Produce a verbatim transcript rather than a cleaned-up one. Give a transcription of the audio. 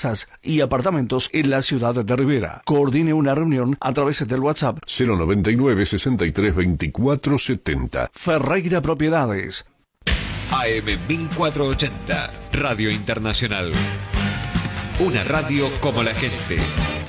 casas y apartamentos en la ciudad de Rivera. Coordine una reunión a través del WhatsApp cero noventa y nueve, sesenta y tres, veinticuatro setenta. Ferreira Propiedades. A M mil cuatrocientos ochenta, Radio Internacional. Una radio como la gente.